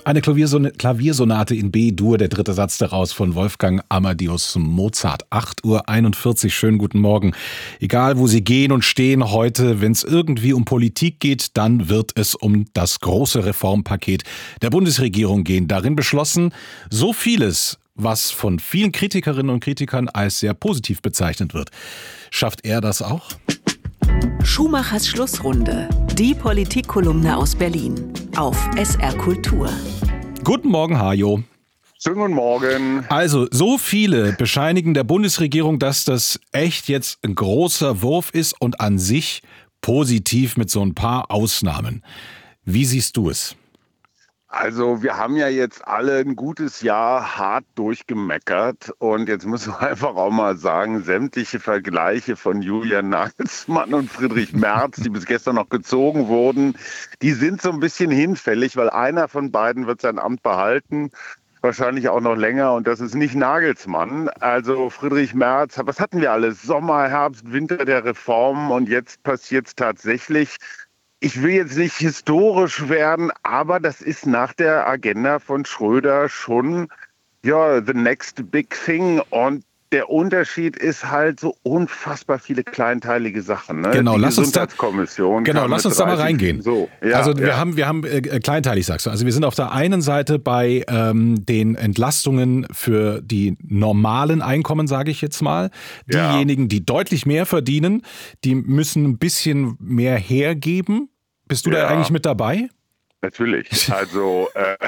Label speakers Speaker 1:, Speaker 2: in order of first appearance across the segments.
Speaker 1: Eine Klaviersonate in B-Dur, der dritte Satz daraus von Wolfgang Amadeus Mozart. 8:41 Uhr, schönen guten Morgen. Egal, wo Sie gehen und stehen heute, wenn es irgendwie um Politik geht, dann wird es um das große Reformpaket der Bundesregierung gehen. Darin beschlossen, so vieles, was von vielen Kritikerinnen und Kritikern als sehr positiv bezeichnet wird. Schafft er das auch?
Speaker 2: Schumachers Schlussrunde. Die Politikkolumne aus Berlin. Auf SR Kultur.
Speaker 1: Guten Morgen, Hajo.
Speaker 3: Schönen guten Morgen.
Speaker 1: Also, so viele bescheinigen der Bundesregierung, dass das echt jetzt ein großer Wurf ist und an sich positiv mit so ein paar Ausnahmen. Wie siehst du es?
Speaker 3: Also wir haben ja jetzt alle ein gutes Jahr hart durchgemeckert und jetzt müssen wir einfach auch mal sagen, sämtliche Vergleiche von Julian Nagelsmann und Friedrich Merz, die bis gestern noch gezogen wurden, die sind so ein bisschen hinfällig, weil einer von beiden wird sein Amt behalten. Wahrscheinlich auch noch länger und das ist nicht Nagelsmann. Also Friedrich Merz, was hatten wir alles? Sommer, Herbst, Winter der Reformen und jetzt passiert es tatsächlich. Ich will jetzt nicht historisch werden, aber das ist nach der Agenda von Schröder schon, ja, the next big thing. Und der Unterschied ist halt so unfassbar viele kleinteilige Sachen. Ne?
Speaker 1: Genau,
Speaker 3: die
Speaker 1: lass uns da mal reingehen.
Speaker 3: So, ja,
Speaker 1: also wir haben kleinteilig, sagst du. Also wir sind auf der einen Seite bei den Entlastungen für die normalen Einkommen, sage ich jetzt mal. Diejenigen, die deutlich mehr verdienen, die müssen ein bisschen mehr hergeben. Bist du da eigentlich mit dabei?
Speaker 3: Natürlich. Also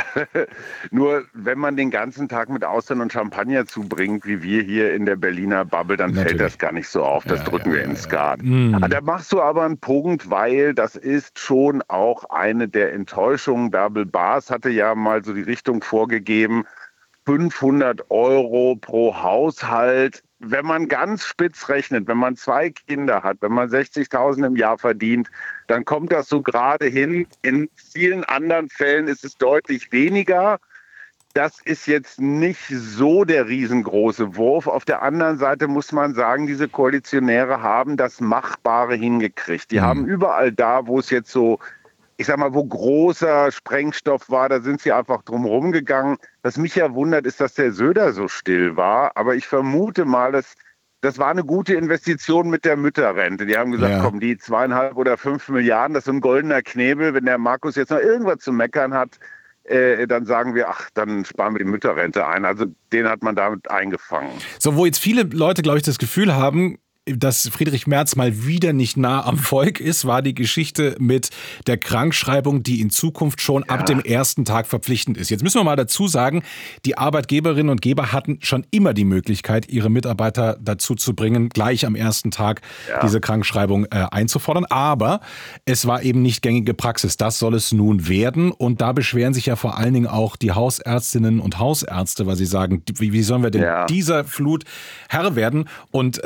Speaker 3: nur wenn man den ganzen Tag mit Austern und Champagner zubringt, wie wir hier in der Berliner Bubble, dann fällt das gar nicht so auf. Das drücken wir ins Skat. Da machst du aber einen Punkt, weil das ist schon auch eine der Enttäuschungen. Bärbel Baas hatte ja mal so die Richtung vorgegeben, 500 € pro Haushalt. Wenn man ganz spitz rechnet, wenn man 2 Kinder hat, wenn man 60.000 im Jahr verdient, dann kommt das so gerade hin. In vielen anderen Fällen ist es deutlich weniger. Das ist jetzt nicht so der riesengroße Wurf. Auf der anderen Seite muss man sagen, diese Koalitionäre haben das Machbare hingekriegt. Die haben überall da, wo es jetzt so, ich sag mal, wo großer Sprengstoff war, da sind sie einfach drum rumgegangen. Was mich ja wundert, ist, dass der Söder so still war. Aber ich vermute mal, das war eine gute Investition mit der Mütterrente. Die haben gesagt, komm, die 2,5 oder 5 Milliarden, das ist so ein goldener Knebel. Wenn der Markus jetzt noch irgendwas zu meckern hat, dann sagen wir, dann sparen wir die Mütterrente ein. Also den hat man damit eingefangen.
Speaker 1: So, wo jetzt viele Leute, glaube ich, das Gefühl haben, dass Friedrich Merz mal wieder nicht nah am Volk ist, war die Geschichte mit der Krankschreibung, die in Zukunft schon ab dem ersten Tag verpflichtend ist. Jetzt müssen wir mal dazu sagen, die Arbeitgeberinnen und Geber hatten schon immer die Möglichkeit, ihre Mitarbeiter dazu zu bringen, gleich am ersten Tag diese Krankschreibung einzufordern. Aber es war eben nicht gängige Praxis. Das soll es nun werden. Und da beschweren sich ja vor allen Dingen auch die Hausärztinnen und Hausärzte, weil sie sagen, wie sollen wir denn dieser Flut Herr werden? Und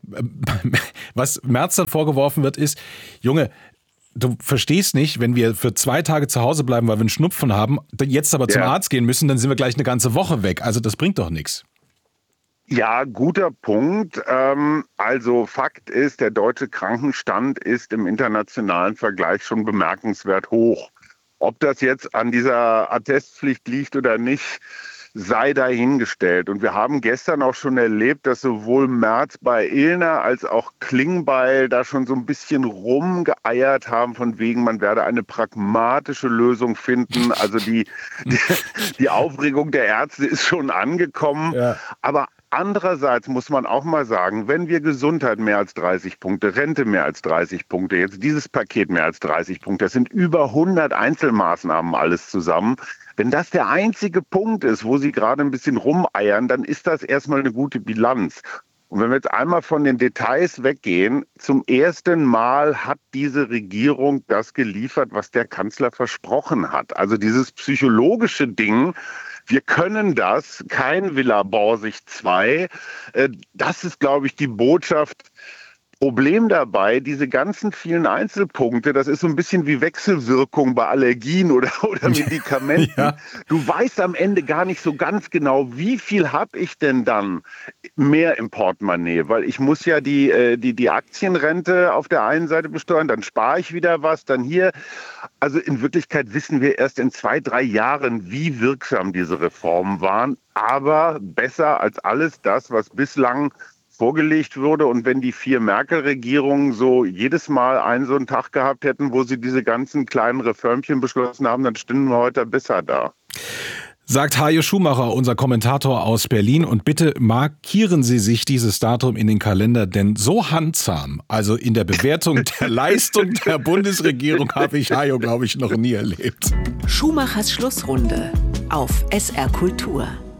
Speaker 1: was Merz dann vorgeworfen wird, ist, Junge, du verstehst nicht, wenn wir für 2 Tage zu Hause bleiben, weil wir einen Schnupfen haben, jetzt aber zum Arzt gehen müssen, dann sind wir gleich eine ganze Woche weg. Also das bringt doch nichts.
Speaker 3: Ja, guter Punkt. Also Fakt ist, der deutsche Krankenstand ist im internationalen Vergleich schon bemerkenswert hoch. Ob das jetzt an dieser Attestpflicht liegt oder nicht, sei dahingestellt. Und wir haben gestern auch schon erlebt, dass sowohl Merz bei Illner als auch Klingbeil da schon so ein bisschen rumgeeiert haben, von wegen, man werde eine pragmatische Lösung finden. Also die Aufregung der Ärzte ist schon angekommen. Ja. Aber andererseits muss man auch mal sagen, wenn wir Gesundheit mehr als 30 Punkte, Rente mehr als 30 Punkte, jetzt dieses Paket mehr als 30 Punkte, das sind über 100 Einzelmaßnahmen alles zusammen. Wenn das der einzige Punkt ist, wo sie gerade ein bisschen rumeiern, dann ist das erstmal eine gute Bilanz. Und wenn wir jetzt einmal von den Details weggehen, zum ersten Mal hat diese Regierung das geliefert, was der Kanzler versprochen hat. Also dieses psychologische Ding, wir können das, kein Villa Borsig 2. Das ist, glaube ich, die Botschaft, Problem dabei, diese ganzen vielen Einzelpunkte, das ist so ein bisschen wie Wechselwirkung bei Allergien oder Medikamenten. Ja. Du weißt am Ende gar nicht so ganz genau, wie viel habe ich denn dann mehr im Portemonnaie, weil ich muss ja die Aktienrente auf der einen Seite besteuern, dann spare ich wieder was, dann hier. Also in Wirklichkeit wissen wir erst in 2-3 Jahren, wie wirksam diese Reformen waren, aber besser als alles das, was bislang vorgelegt wurde. Und wenn die 4 Merkel-Regierungen so jedes Mal so einen Tag gehabt hätten, wo sie diese ganzen kleinen Reformchen beschlossen haben, dann stünden wir heute besser da.
Speaker 1: Sagt Hajo Schumacher, unser Kommentator aus Berlin. Und bitte markieren Sie sich dieses Datum in den Kalender, denn so handsam, also in der Bewertung der Leistung der Bundesregierung, habe ich Hajo, glaube ich, noch nie erlebt.
Speaker 2: Schumachers Schlussrunde auf SR Kultur.